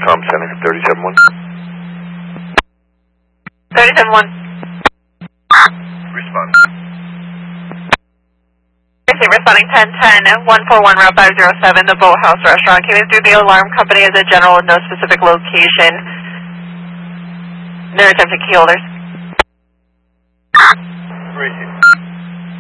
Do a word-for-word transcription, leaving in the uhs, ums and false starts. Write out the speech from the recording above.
Tom, sending for thirty-seven one. thirty-seven one. Respond. Responding ten ten, one four one Route five zero seven, the Boathouse Restaurant. Came in through the alarm company as a general with no specific location. They're attempting key holders. Three.